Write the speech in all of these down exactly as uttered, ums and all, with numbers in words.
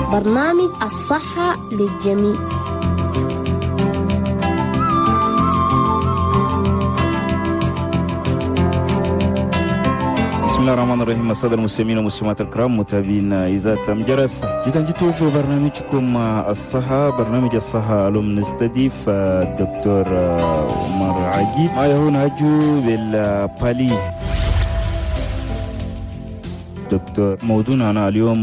برنامج الصحة للجميع. بسم الله الرحمن الرحيم. السادة المسلمين والمسلمات الكرام متابعين إذاعة جرس، إذا جيتوا في برنامجكم الصحة، برنامج الصحة اليوم نستضيف الدكتور عمر عجيب ما يهون هجو بالبالي. دكتور، موضوعنا اليوم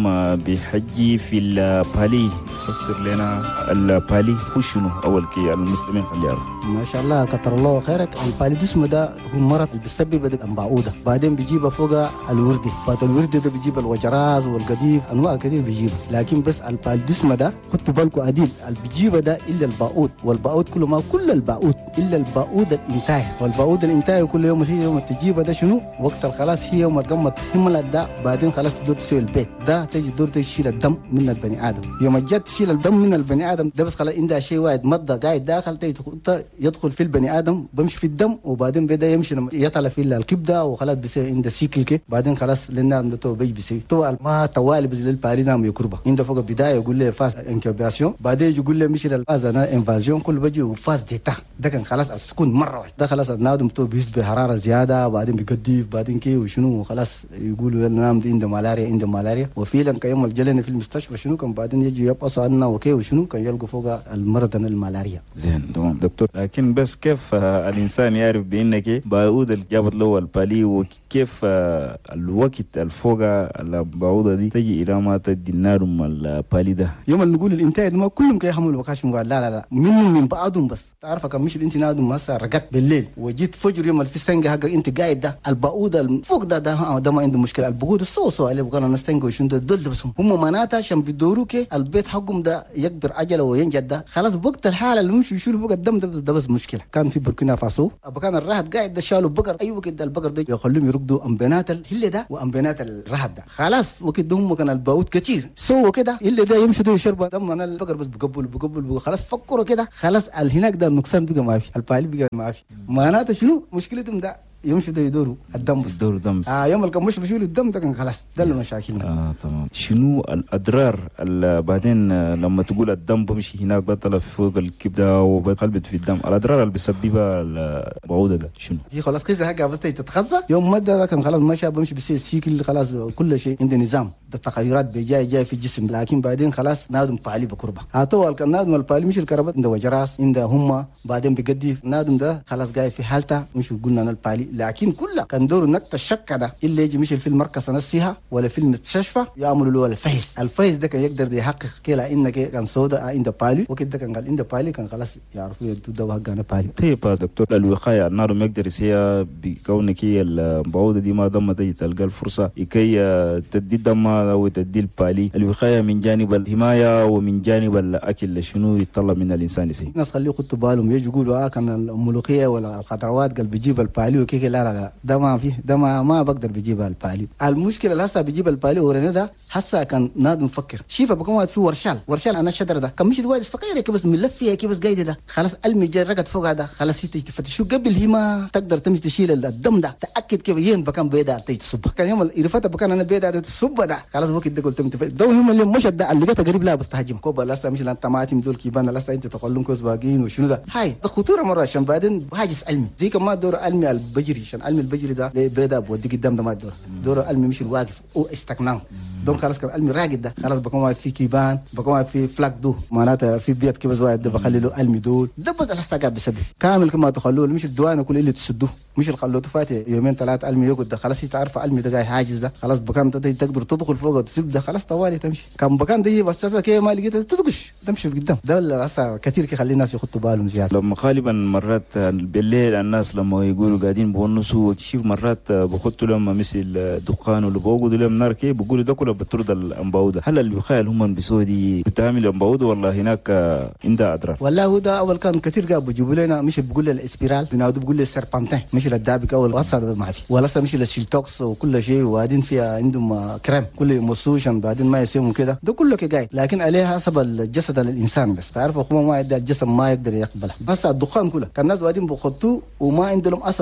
بحجي في البالي، فسر لنا البالي هو شنو أول كي المسلمين خلي يعرفوا. ما شاء الله كتر الله خيرك. الباليديسم ده هو مرض اللي بيسبب الانبعوده، بعدين بيجيبها فوق الوردي، بعد الوردي ده بيجيب الوجراز والقديف، انواع كثير بيجيبها. لكن بس الباليديسم ده خدوا بالكم عديل، اللي بيجيبها ده الا الباؤود، والباؤود كله ما كل الباؤود الا الباؤود الانتاي، والباؤود الانتاي كل يوم هي يوم تجيبها ده شنو وقت الخلاص هي يوم القمه تحمل الداء، بعدين خلاص تدور تسوي البيت ده، تجي دور تشيل الدم من البني ادم. يوم جت تشيل الدم من البني ادم ده بس خلاص عندها شيء واحد مضى قاعد داخل تجي يدخل في البني ادم، بمشي في الدم، وبعدين بدا يمشي يطلع في الكبده، وخلاص بيصير عنده سيكل كده، بعدين خلاص لنا تو بيجي بيصير تو ما توالي بس للبالي نام يكربه عنده فوق بدايه يقول له فاز انكوباسيون، بعدين يقول له مشي للفاز انا انفازيون، كل بيجي وفاز ديتا ده كان خلاص السكون مره واحده، ده خلاص النادم تو بيحس بحراره زياده، بعدين بيقدف، بعدين كي وشنو خلاص يقولوا نام عنده ملاريا عنده ملاريا، وفعلا كيوم الجلن في المستشفى شنو كان بعدين يجي يبقصوا عنا وكي وشنو كان يلقوا فوق المرض الملاريا. زين تمام دكتور، لكن بس كيف الإنسان يعرف بأنك بعود الجابت له البالي، وكيف الوقت الفوق البعوضة دي تجي إلى ما تدي النارم البالي ده؟ يوم نقول الإنتاج ما كلهم كي يحملوا بكاش مقال، لا لا لا منهم من بعضهم بس. تعرف كم مش الإنت نادم هسه رقت بالليل وجيت فجر يوم الفستنجة حق أنت قاعد ده البعوضة الفوق ده ده, ده ما عنده مشكلة، البعوض الصو صو عليه بقولنا نستنجة وشون ده دول بس هم معناتها عشان بيدوروا كي البيت حقهم ده يقدر عجلة وينجد ده، خلاص وقت الحالة اللي مش يشيلوا فوق الدم ده, ده بس مشكلة. كان في بركينا فاسو كان الرهد قاعد ده شالوا بقر، اي وقت ده البقر ده يخلوهم يرقدوا امبينات الهله ده وامبينات الرهد ده، خلاص وقت ده هم كان الباوت كتير سووا كده اللي ده يمشوا ده يشربوا دم، انا البقر بس بقبل بقبل, بقبل خلاص فكروا كده، خلاص هناك ده النقصان بقى ما في، البالي بقى ما في، معناته شنو مشكلتهم ده يمشي ده يدوروا الدم بس يدوروا دم اه يوم الكم مش بيشيلوا الدم ده كان خلاص ده اللي مشاكلنا. اه تمام. شنو الاضرار بعدين لما تقول الدم بمشي هناك بطل فوق الكبده وبقلبت في الدم، الاضرار اللي بيسببها البعوضه ده شنو؟ هي خلاص كذا حاجه بس تتخزى يوم ما ده كان خلاص مشى بمشي بيصير سيكل، خلاص كل شيء عنده نظام، ده التغيرات بيجاي جاي في الجسم، لكن بعدين خلاص نادم بالي بكربه هاتوا النادم البالي مش الكربات عنده وجراس عنده هم، بعدين بيقدف نادم ده خلاص جاي في حالته مش قلنا انا البالي، لكن كلها كان دور نكت الشكه ده اللي يجي مش في المركز نفسها ولا في المستشفى يعملوا له الفحص، الفحص ده كان يقدر يحقق كده انك كان سودا عنده بالي، وكده كان قال عنده بالي كان خلاص يعرفوا يدوا دواء حقنا بالي. طيب يا دكتور، الوقايه النار ما يقدر يسيها بكونك هي البعوضه دي ما دم تجي تلقى الفرصه كي تدي الدم او تدي البالي، الوقايه من جانب الحمايه ومن جانب الاكل شنو يتطلب من الانسان يسي؟ الناس خليه يخطوا بالهم يجي يقولوا اه كان الملوخيه ولا الخضروات قال بيجيب البالي وكيكي، لا لا لا ده ما فيه، ده ما ما بقدر بيجيب البالي. المشكله اللي هسه بيجيب البالي ورنا ده هسه كان نادم مفكر شيفا بكون في ورشال ورشال انا الشجر ده كان مش الواد صغيره كده بس ملفيه كده بس قايده ده، خلاص المي جا رقت فوق هذا خلاص هي تفتشوا قبل هي ما تقدر تمشي تشيل الدم ده، تاكد كيف ين بكان بيدا تيجي تصب، كان يوم الرفته بكان انا بيدا تصب ده خلاص وقت ده قلت تمت ده هم اللي مش ده اللي لقيته قريب لا بس تهجم كوبا لسه مش الطماطم دول كيبان لسه انت تقولون كوز باقيين وشنو ده، هاي ده خطوره مره عشان بعدين هاجس علمي زي كمان دور علمي البجري، عشان علمي البجري ده بيدا بوديك الدم ده ما دور دور علمي مش الواقف او استقنام دون خلاص كان علمي راقد ده خلاص بكون في كيبان بكون في فلاك دو معناتها في بيت كيف زوايد ده بخلي له علمي دول ده بس الاستقاب بسبب كامل كما تخلوه مش الدوانه كل اللي تسدوه مش الخلوته فاتي يومين ثلاث علمي يقعد ده خلاص تعرف علمي ده جاي حاجز ده خلاص بكان ده تقدر تدخل فوق وتسب ده خلاص طوالي تمشي، كان بكان ده بس كده ما لقيت تدقش تمشي قدام ده اللي هسه كثير كي خلي الناس يخطوا بالهم زياده. لما غالبا مرات بالليل الناس لما يقولوا قاعدين بونسوا وتشوف مرات بخطوا لهم مثل دخان ولا بوقودوا لهم نار كي بيقولوا ده كله بترد الانباوده، هل الوقايه اللي هم بيسووا دي بتعمل انباوده ولا هناك عندها اضرار؟ والله هو ده اول كان كثير قاعد بيجيبوا لنا مش بيقول الاسبيرال بنادوا بيقول السربانتين مش الدابك اول وصل ما في ولا مش الشيلتوكس وكل شيء وبعدين فيها عندهم كريم كل يمسوشن بعدين ما يسيهم كده ده كله كقاعد، لكن عليها حسب الجسد الانسان بس تعرف هو ما يقدر الجسم ما يقدر يقبلها، بس الدخان كله كان الناس قاعدين بيخطوه وما عندهم اثر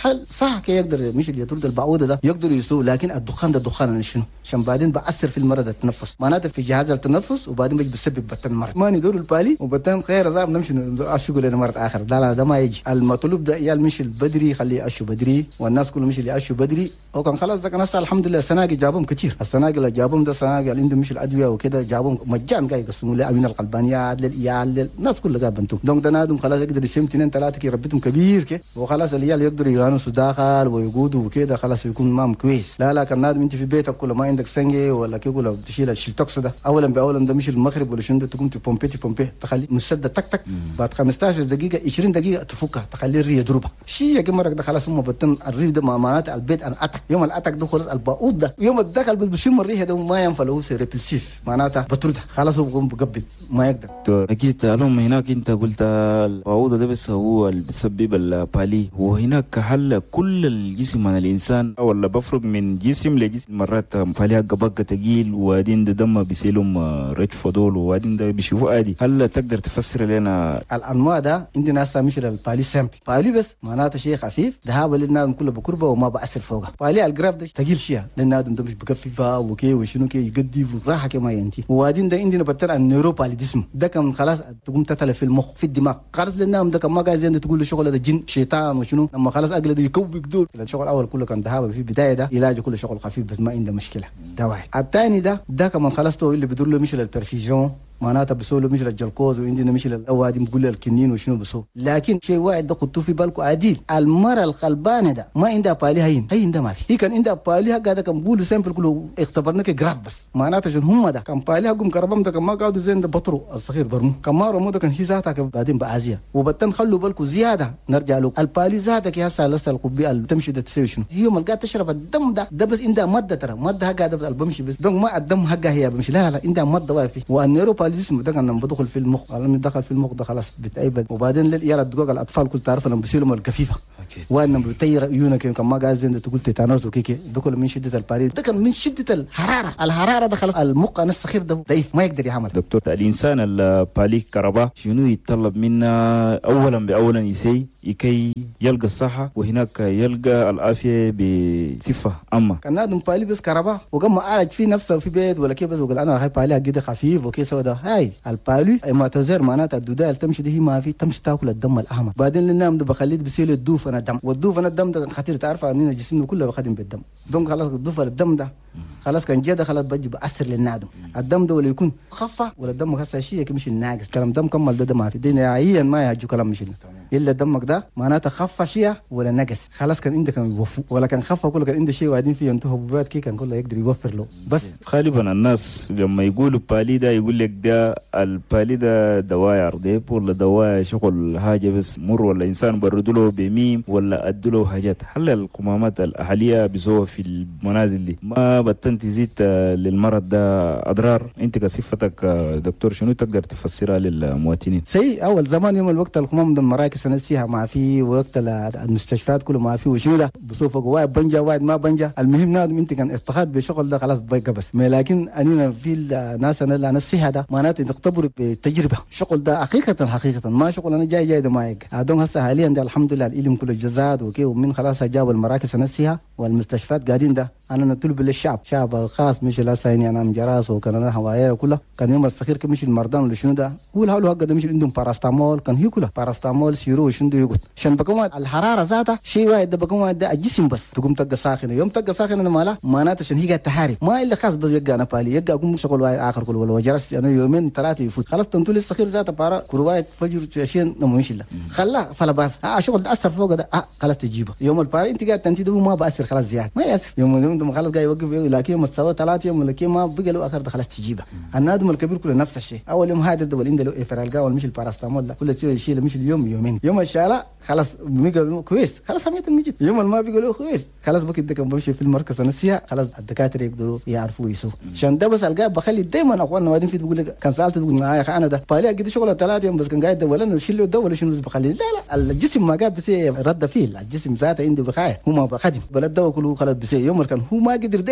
هل صح كي يقدر مش اللي يطرد البعوضه ده يقدر يسوق، لكن الدخان ده دخان شنو؟ عشان بعدين بأثر في المرض التنفس، معناته في جهاز التنفس، وبعدين بيجي بيسبب بطن مرض. ما ندور البالي وبطن خير ده نمشي اشوق لنا مرض اخر. لا لا ده ما يجي. المطلوب ده يا المشي البدري خليه اشو بدري، والناس كلهم مشي اللي اشو بدري. وكان خلاص ده كان الحمد لله السناقي جابهم كتير. السناقي اللي جابهم ده سناقي اللي عندهم مش الادويه وكده جابهم مجان قاعد يقسموا لأمين القلبانيات للإيال الناس كلها قاعد بنتو. دونك ده نادم خلاص يقدر يسم اثنين ثلاثه كي ربيتهم كبير كي، وخلاص العيال يقدروا يغانسوا داخل ويقودوا وكده خلاص يكون مام كويس. لا لا كان نادم انت في بيتك كله ما عندك سنجي ولا كي ولا تشيل الشيلتوكس ده اولا باولا ده مش المغرب ولا شنو ده تقوم تبومبي تبومبي تخلي مسدة تك تك بعد خمستاشر دقيقه عشرين دقيقه تفكها تخلي الريه يضربها شيء يا جماعه ده خلاص هم بتن الريه ده معناته البيت انا اتك يوم الاتك ده خلاص الباقود ده يوم الدخل بشم الريه ده ما ينفع له ريبلسيف معناته بطردها خلاص هو بيقوم بقبل ما يقدر. اكيد اللهم هناك انت قلت البعوضه ده بس هو اللي بيسبب البالي، وهناك هل كل الجسم من الانسان ولا بفرق من جسم لجسم؟ مرات بالي حق بقى تقيل وبعدين ده دم بيسيلهم رج فضول وبعدين ده بيشوفوا عادي. هل تقدر تفسر لنا الانواع ده؟ عندنا ناس مش البالي سامبل بالي بس معناته شيء خفيف ذهاب للنادم كله بكربه وما بأثر فوقها. بالي الجراف ده ثقيل شيء للنادم ده مش بكففها وكي وشنو كي يقدي وراحه كما ينتي. وبعدين ده عندنا بتر النيرو بالي جسم ده كان خلاص تقوم تتلف في المخ في الدماغ خلاص للنادم ده كان ما قاعد زين تقول له شغله ده جن شيطان وشنو لما خلاص اقل ده يكوب دول. الشغل الاول كله كان ذهاب في البدايه ده علاجه كله شغل خفيف بس ما عنده مشكله ده واحد. الثاني ده ده كمان خلاص تو اللي بيدور له مش البرفيجن معناتها بسوله مش الجلوكوز وعندنا مش الاوادي بقول الكنين وشنو بسول. لكن شيء واحد ده خدتوه في بالكم عديل المرأة القلبانه ده ما عندها بالي هين هين ده ما في. هي كان عندها بالي قاعده كان بقولوا سامبل كله اختبرنا كجراف بس معناتها عشان هم ده كان بالي حقهم كربم ده كان ما قعدوا زين ده بطروا الصغير برمو كان ما رمو ده كان هي ذاتها بعدين بعازيه وبتن خلوا بالكم زياده نرجع له البالي ذاتك يا هسه لسه القبيه تمشي ده تسوي شنو هي يوم قاعده تشرب الدم ده ده بس عندها ماده ترى ماده قاعده بمشي بس دونك ما الدم حقها هي بمشي لا لا عندها ماده واقفه والنيرو باليزم ده كان بدخل في المخ لما دخل في المخ ده خلاص بتأيبد. وبعدين للعيال الدقوق الاطفال كنت تعرف انهم بيصيروا الكفيفه وانهم بيطير عيونك كان ما قاعد زي تقول تيتانوس وكيكي دخل من شده البالي ده كان من شده الحراره الحراره ده خلاص المخ انا الصغير ده ضعيف ما يقدر يعمل. دكتور الانسان البالي كربا شنو يتطلب منا اولا باولا يسي يكي يلقى الصحه وهناك يلقى العافيه بصفه اما كان نادم بالي بس كربا وقام عالج في نفسه في بيت ولا كيف بس وقال انا هاي بالي كده خفيف وكيف سوى ده هاي البالي هيماتوزير معناتها الدودة تمشي دي هي ما في تمشي تاكل الدم الاحمر بعدين للنام ده بخليه بيصير الدوف انا الدم والدوف انا الدم ده خطير تعرف اننا جسمنا كله بخدم بالدم دونك خلاص الدوف الدم ده خلاص كان جدا خلاص بجي بأثر للنادم الدم ده ولا يكون خفه ولا الدم هسه شيء كمش الناقص كلام دم كمل ده, ده ما في دين نهائيا ما يهجو كلام مش الا دمك ده معناته خفه شيء ولا نقص خلاص كان عندك كان يوفو ولا كان خفه كله كان عنده شيء وبعدين فيه انتهى حبوبات كي كان كله يقدر يوفر له. بس غالبا الناس لما يقولوا بالي ده يقول لك ده البالي ده دواء عرضيب ولا دواء شغل حاجه بس مر ولا انسان بردوا له بميم ولا ادوا له حاجات. هل القمامات الاهليه بيسووها في المنازل دي ما بتنت تزيد للمرض ده اضرار؟ انت كصفتك دكتور شنو تقدر تفسرها للمواطنين؟ سي اول زمان يوم الوقت القمام ده المراكز نسيها ما في وقت المستشفيات كله ما في وشنو ده بصوفك واحد بنجا واحد ما بنجا المهم نادم انت كان افتخاد بشغل ده خلاص بقى بس لكن انينا في الناس انا نفسها ده معناته تختبر بتجربه شغل ده حقيقه حقيقه ما شغل انا جاي جاي ده ما يق ادون هسه حاليا ده الحمد لله العلم كله جزاد وكي ومن خلاص جاب المراكز نسيها والمستشفيات قاعدين ده انا نطلب للشعب شعب خاص مش لا سايني انا مجراس وكان انا هوايه كلها كان يوم الصغير كمش المرضان ولا شنو ده هو الحلو حق ده مش عندهم باراستامول كان هي كلها باراستامول سيرو شنو يقول عشان بكون الحراره ذاتها شيء واحد ده بكون ده الجسم بس تقوم تلقى ساخنه يوم تلقى ساخنه مالها معناته عشان هي قاعده تحارب ما الا خاص بس يلقى انا بالي يلقى اكون شغل واحد اخر كله ولا جرس انا يعني يومين ثلاثه يفوت خلاص تنتول الصغير ذاته بارا كل واحد فجر عشان مش الا خلا فلا باس اه شغل اثر فوق ده اه خلاص تجيبه يوم الباري انت قاعد تنتي ما باثر خلاص زياده ما ياثر يوم يوم خلاص قاعد يوقف لكن يوم السوا ثلاث يوم ولا ما بقى له اخر خلاص تجيبه. النادم الكبير كله نفس الشيء اول يوم هذا الدول عنده له افرالجا ولا مش الباراستامول ده كله شيء يشيل مش اليوم يومين يوم الشارع خلاص بقى كويس خلاص هميت المجد يوم ما بقى له كويس خلاص بقى ده كان بمشي في المركز نسيها خلاص الدكاتره يقدروا يعرفوا يسوق عشان ده بس القى بخلي دائما اخواننا وادين في بيقول لك كان سالت تقول يا اخي انا ده بالي قد شغله ثلاث يوم بس كان قاعد ولا نشيل له ده ولا شنو بخلي لا لا الجسم ما قاعد بس رد فيه الجسم ذاته عنده بخايه هو ما بخدم بلا الدواء كله خلاص بس يوم كان هو ما قدر ده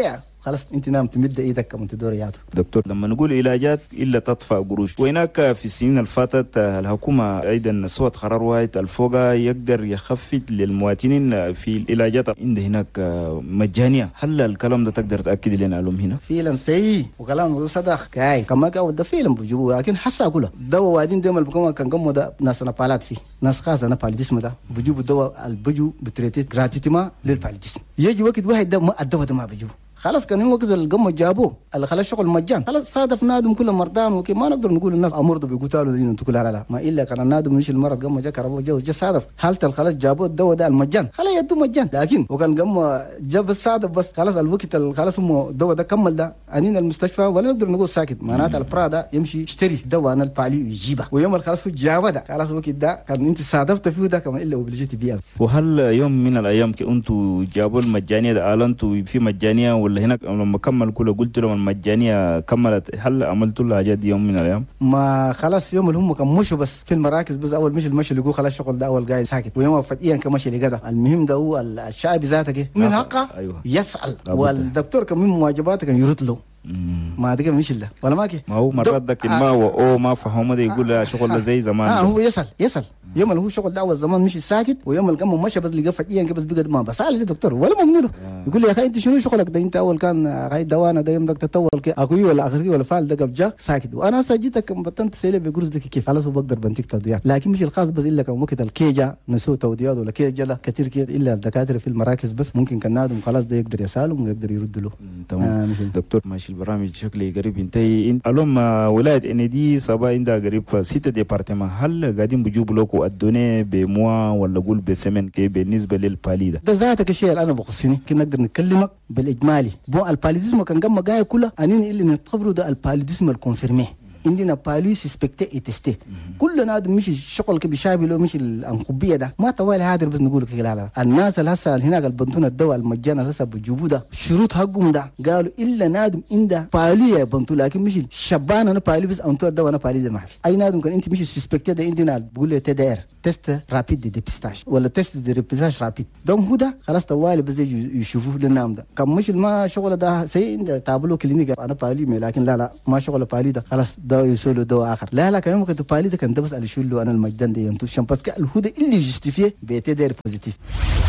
خلاص انت نام تمد ايدك كم تدور ياته. دكتور لما نقول علاجات الا تطفى قروش، وهناك في السنين اللي فاتت الحكومه ايضا صوت قرار واحد الفوقا يقدر يخفض للمواطنين في العلاجات عند هناك مجانيه، هل الكلام ده تقدر تاكد لنا علوم هنا؟ فعلا سي وكلام صدق كاي كما كان ده فعلا بيجوا، لكن حسا كله دواء وادين دم الحكومه كان قموا ده ناس انا بالات فيه ناس خاصه انا بالجسم ده بيجوا الدواء البجو بتريتيت جراتيتما للبالجسم. يجي وقت واحد ده ما الدواء ده ما بيجوا خلاص كان وقت القمه جابوه اللي خلى الشغل مجان، خلاص صادف نادم كله مرضان وكي ما نقدر نقول الناس امرضوا بيقتالوا دين تقول لا لا ما الا كان النادم مش المرض قمه جا كربو جو جا صادف حالته الخلاص جابوه الدواء ده المجان خلاص يدو مجان، لكن وكان قمه جاب الصادف بس خلاص الوقت خلاص هم الدواء ده كمل ده انين المستشفى ولا نقدر نقول ساكت، معناته البرا ده يمشي يشتري دواء انا البالي ويجيبه، ويوم خلاص جابه ده خلاص الوقت ده كان انت صادفت فيه ده كمان الا وبلجيتي بيه. وهل يوم من الايام انتوا جابوا المجانيه ده اعلنتوا في مجانيه ولا هناك لما كمل كله قلت لهم المجانيه كملت، هل عملتوا لها جد يوم من الايام؟ ما خلاص يوم اللي هم كان مشوا بس في المراكز بس اول مش المشي اللي يقول خلاص الشغل ده اول قاعد ساكت، ويوم فجئيا كمشي اللي قدر المهم ده هو الشعب ذاته من حقه أيوة. يسأل والدكتور كان من مواجباته كان يرد له ما ادري مش الا ولا ماكي ما هو مرات ذاك ما هو او ما فهمه ده يقول آه شغل آه زي زمان اه هو يسأل يسأل يوم اللي هو شغل ده اول زمان مش ساكت، ويوم اللي قام مشى بس لقى فجئيا بس بقى ما بسال الدكتور ولا ممنوع آه. يقول لي يا اخي انت شنو شغلك ده؟ انت اول كان اخي دوانا ده يوم بدك تطول كده اخوي ولا اخوي ولا فعل ده قبل جا ساكت، وانا هسه جيتك بطنت سيلي بقرص دك كيف خلاص بقدر بنتك توديات، لكن مش الخاص بس الا كان وقت الكيجا نسو توديات ولا كيجا لا كثير كده الا الدكاتره في المراكز بس ممكن كان نادم خلاص ده يقدر يسالهم ويقدر يرد له. تمام آه دكتور ماشي البرامج شكلي قريب انتهي. اليوم ولايه ان دي صبا عندها قريب ستة ديبارتمان، هل قاعدين بيجيبوا لكم الدوني بموا ولا قول بسمن كي بالنسبه للبالي ده؟ ده ذاتك الشيء اللي انا بخصني كي نقدر نكلمك بالاجمالي بو الباليديزم كان قام جاي كله انين اللي نتخبروا ده الباليديزم الكونفيرمي عندنا بالي سسبكتي اي تيستي كلنا مش الشغل كي بيشابه له مش الانقبيه ده ما طوال هذا بس نقول كده لا لا الناس اللي هسه هناك البنتون الدواء المجاني هسه بيجيبوا ده شروط حقهم ده قالوا الا نادم عنده بالي يا بنتو، لكن مش شبان انا بالي بس انتو الدواء انا بالي ده ما في اي نادم كان انت مش سسبكتي ده عندنا بقول له تدير تيست رابيد دي ديبستاش ولا تيست دي ريبستاش رابيد دون هو ده خلاص طوال بس يشوفوه للنام ده كان مش ما شغل ده سي عند تابلو كلينيك انا بالي لكن لا لا ما شغل بالي ده خلاص ده يسولو دواء اخر لا لا كان ممكن تبالي ده كان ده بس على شو له انا المجدان ده ينتو شان باسكو الهدى اللي جستيفيه بيتدير بوزيتيف.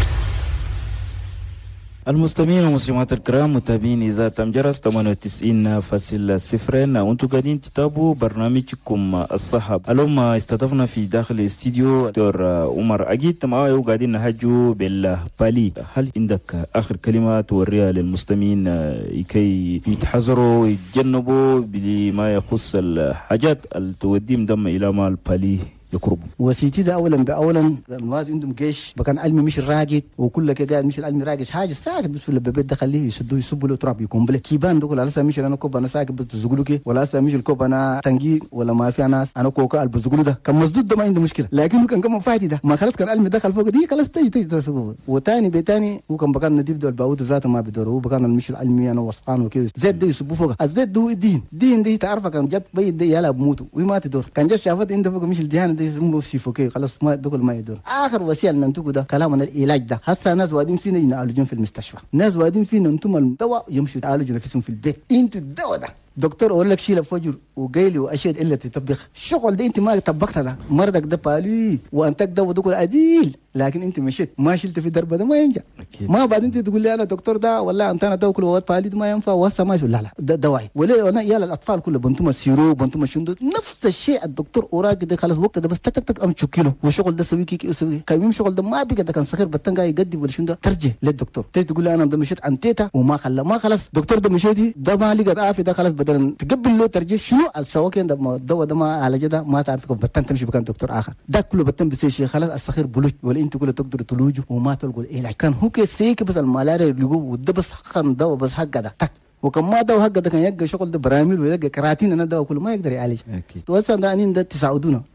المستمعين والمسلمات الكرام متابعين إذاعة جرس ثمانية وتسعين فاصلة صفر وانتم قاعدين تتابعوا برنامجكم الصحة. اليوم استضفنا في داخل الاستديو دكتور عمر أجيد معايا وقاعدين نحجوا بالبالي. هل عندك آخر كلمة توريها للمستمعين كي يتحذروا يتجنبوا بما يخص الحاجات اللي توديهم دم إلى ما البالي يقرب؟ وسيتي ده اولا باولا الناس عندهم جيش كان علمي مش راقد وكل كده قاعد مش العلمي راقد حاجه ساكت بس في البيت ده خليه يسدوا يسبوا له تراب يكون بله كيبان دول لسه مش انا كوب انا ساكت بس زغلو كي ولا لسه مش الكوب انا تنجي ولا ما في ناس انا كوكا البزغلو ده كان مسدود ده ما عنده مشكله، لكن كان كم فايدي ده ما خلاص كان علمي دخل فوق دي خلاص تي تي وثاني بيتاني هو كان بكان نديب دول باود ذاته ما بدور هو بكان مش العلمي انا وسقان وكده زيت ده يسبوا فوق الزيت ده دين دين دي تعرف كان جت بيت دي يلا بموتوا وما تدور كان جت شافت عنده فوق مش الدهان دي سيفوكي خلاص ما دخل ما يدور. اخر وسيله ننتقو ده كلامنا العلاج ده هسه ناس وادين فينا يعالجون في المستشفى، ناس وادين فينا انتم الدواء يمشوا يعالجوا نفسهم في البيت، انتوا الدواء ده دكتور اقول لك شيل الفجر وقيلي واشياء الا تطبخ الشغل ده انت ما طبقتها ده مرضك ده بالي وانت ده دكتور عديل، لكن انت مشيت ما شلت في دربه ده ما ينجح أكيد. ما بعد انت تقول لي انا دكتور ده ولا انت انا ده كل وقت بالي ما ينفع وهسه ما لا لا ده دواعي ولا انا يا الاطفال كله بنتم السيرو بنتم الشندو نفس الشيء الدكتور اوراق ده خلاص وقت ده بس تك تك ام تشكيله وشغل ده سوي كيك سوي كان شغل ده ما بقى ده كان صغير بتنقى يقدي ولا شنو ترجع للدكتور تقول لي انا ده مشيت عن تيتا وما خلى ما خلاص دكتور ده مشيتي ده ما لقى عافيه ده خلاص بدل تقبل له ترجع شنو السواكين ده الدواء ده ما على جده ما تعرف كيف بتن تمشي بكان دكتور اخر ده كله بتن بس شيء خلاص الصغير بلوج ولا انت كله تقدر تلوجه وما تلقوا العلاج كان هو كيسيك بس الملاريا اللي هو ده بس خن دواء بس حق ده تك وكان ما دواء حق ده كان يلقى شغل ده براميل ويلقى كراتين انا دواء كله ما يقدر يعالج اكيد. وصل ده انين ده تساعدونا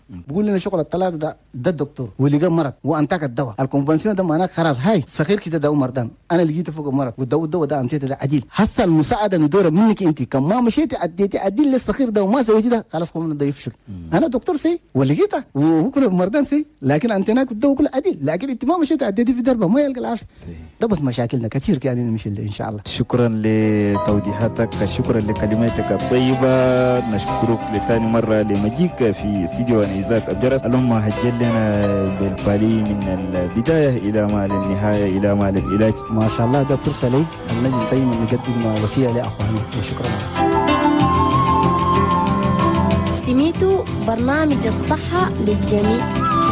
بقول لنا شغل الثلاثه ده ده الدكتور واللي جاب مرض وانتاك الدواء الكونفنسيون ده معناه خلاص هاي صغير كده ده مرضان انا لقيته فوق المرض والدواء الدواء ده انت ده عديل هسه المساعده اللي دوره منك انت كم ما مشيتي عديتي عديل للصغير ده وما سويتي ده خلاص قومنا ده يفشل. انا دكتور سي ولقيته وهو كله مرضان سي لكن انت هناك الدواء كله عديل لكن انت ما مشيتي عديتي في دربه ما يلقى العافيه. ده بس مشاكلنا كثير يعني نمشي ان شاء الله. شكرا لتوضيحاتك، شكرا لكلماتك الطيبه، نشكرك لثاني مره لمجيك في استديو انيزات الجرس. اللهم هجل لنا بالبالي من البدايه الى ما للنهايه الى ما للعلاج. ما شاء الله ده فرصه لي النجم دائما نقدم وسيله لاخواننا وشكرا. سميتوا برنامج الصحة للجميع.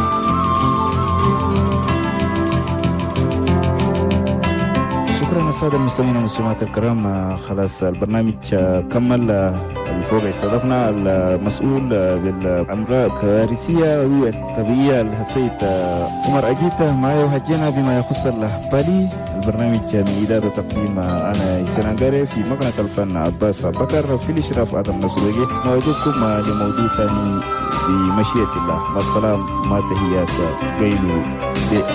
شكرا الساده المستمعين والمستمعات الكرام، خلاص البرنامج كمل. الفوق استضفنا المسؤول بالامراض الكوارثيه والطبيعيه السيد عمر اجيتا ما يوجهنا بما يخص البالي. البرنامج من اداره تقديم انا سنانغاري، في مقنعه الفن عباس بكر، في الاشراف ادم نصوحي. نودعكم لموضوع ثاني بمشيئه الله. والسلام، ما تحيات قيلو.